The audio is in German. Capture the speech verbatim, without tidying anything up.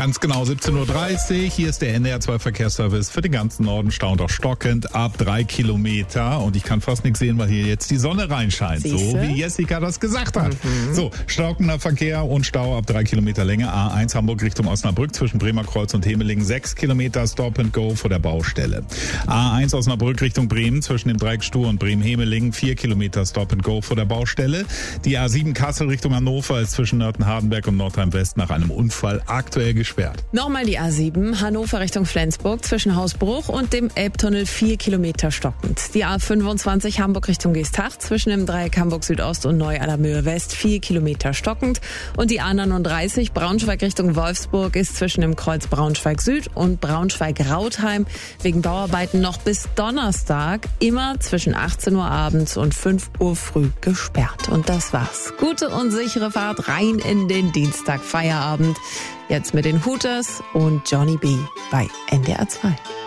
Ganz genau siebzehn Uhr dreißig. Hier ist der N D R zwei Verkehrsservice für den ganzen Norden. Stauend auch stockend ab drei Kilometer. Und ich kann fast nichts sehen, weil hier jetzt die Sonne reinscheint. Siehste? So wie Jessica das gesagt hat. Mhm. So, stockender Verkehr und Stau ab drei Kilometer Länge. A eins Hamburg Richtung Osnabrück zwischen Bremerkreuz und Hemelingen. sechs Kilometer Stop and Go vor der Baustelle. A eins Osnabrück Richtung Bremen zwischen dem Dreieck Stur und Bremen-Hemelingen. vier Kilometer Stop and Go vor der Baustelle. Die A sieben Kassel Richtung Hannover ist zwischen Nörten-Hardenberg und Nordheim-West nach einem Unfall aktuell gesperrt. Nochmal die A sieben, Hannover Richtung Flensburg zwischen Hausbruch und dem Elbtunnel vier Kilometer stockend. Die A fünfundzwanzig Hamburg Richtung Geesthacht zwischen dem Dreieck Hamburg Südost und Neu-Allermöhe West vier Kilometer stockend. Und die A neununddreißig Braunschweig Richtung Wolfsburg ist zwischen dem Kreuz Braunschweig Süd und Braunschweig-Rautheim wegen Bauarbeiten noch bis Donnerstag immer zwischen achtzehn Uhr abends und fünf Uhr früh gesperrt. Und das war's. Gute und sichere Fahrt rein in den Dienstag Feierabend. Jetzt mit den Hooters und Johnny B. bei N D R zwei.